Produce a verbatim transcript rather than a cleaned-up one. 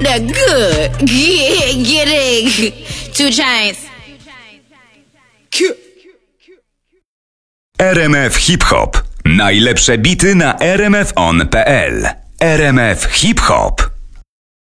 That good. Get, get it. Two Chainz. R M F Hip Hop. Najlepsze bity na r m f on kropka p l. R M F Hip Hop.